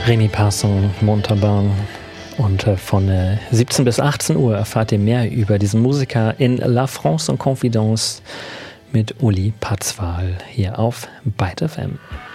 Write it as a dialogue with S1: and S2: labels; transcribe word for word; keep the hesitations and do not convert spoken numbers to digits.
S1: Rémi Parson, Montauban. Und von siebzehn bis achtzehn Uhr erfahrt ihr mehr über diesen Musiker in La France en Confidence mit Uli Patzwal hier auf Byte F M.